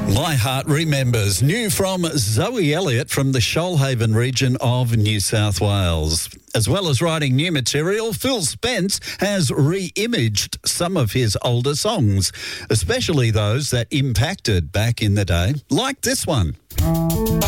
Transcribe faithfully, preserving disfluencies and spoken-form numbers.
My Heart Remembers, new from Zoe Elliott from the Shoalhaven region of New South Wales. As well as writing new material, Phil Spence has re-imaged some of his older songs, especially those that impacted back in the day, like this one.